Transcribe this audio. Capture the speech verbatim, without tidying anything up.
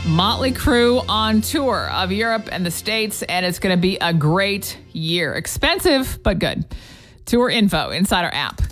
Motley Crue on tour of Europe and the States, and it's going to be a great year. Expensive, but good. Tour info inside our app.